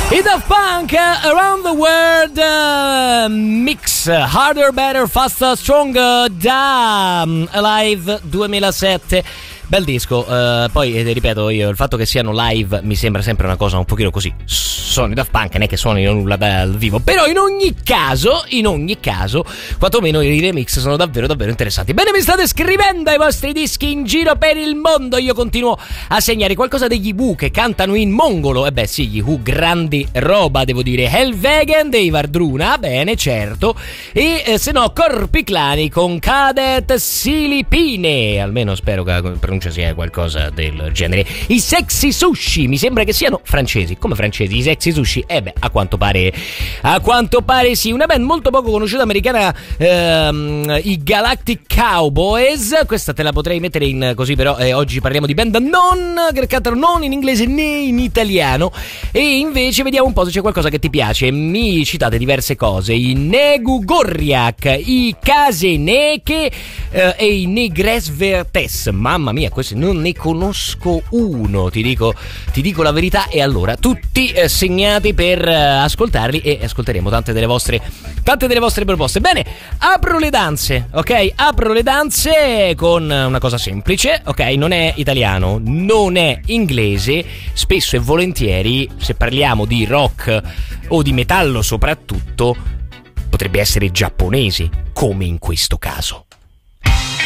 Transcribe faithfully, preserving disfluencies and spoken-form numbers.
I Daft Punk, Around the World, uh, mix, Harder, Better, Faster, Stronger, da um, Alive duemilasette. Bel disco, uh, poi eh, ripeto io, il fatto che siano live mi sembra sempre una cosa un pochino così. Sono i Daft Punk, non è che suonino nulla dal vivo, però in ogni caso, in ogni caso, quantomeno i remix sono davvero davvero interessanti. Bene, mi state scrivendo i vostri dischi in giro per il mondo, io continuo a segnare qualcosa degli Who che cantano in mongolo. E eh beh sì, gli Who, grandi roba, devo dire. Hellwegen dei Vardruna, bene, certo. E eh, se no, Corpi Clani con Cadet Silipine, almeno spero che per sia qualcosa del genere. I Sexy Sushi, mi sembra che siano francesi. Come francesi? I Sexy Sushi? Eh beh, a quanto pare a quanto pare sì. Una band molto poco conosciuta americana, ehm, i Galactic Cowboys. Questa te la potrei mettere in così, però eh, oggi parliamo di band non che cantano non in inglese né in italiano. E invece vediamo un po' se c'è qualcosa che ti piace. Mi citate diverse cose: i Negu Gorriak, i Caseneke eh, e i Negresvertes. Mamma mia, questi non ne conosco uno, ti dico, ti dico la verità. E allora tutti eh, segnati per eh, ascoltarli, e ascolteremo tante delle vostre tante delle vostre proposte. Bene, apro le danze, ok? Apro le danze con una cosa semplice, ok? Non è italiano, non è inglese. Spesso e volentieri, se parliamo di rock o di metallo soprattutto, potrebbe essere giapponese, come in questo caso.